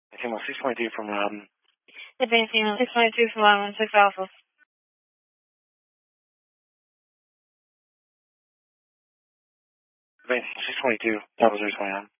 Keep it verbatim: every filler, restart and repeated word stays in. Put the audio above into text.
Advancing on six twenty-two from Loudon. Advancing on six twenty-two from Loudon, six Alpha. Advancing six twenty-two, double zero twenty-nine.